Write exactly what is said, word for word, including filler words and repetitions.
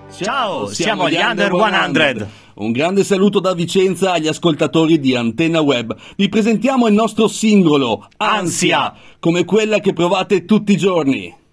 Ciao, siamo gli Under cento. Un grande saluto da Vicenza agli ascoltatori di Antenna Web. Vi presentiamo il nostro singolo, Ansia, come quella che provate tutti i giorni.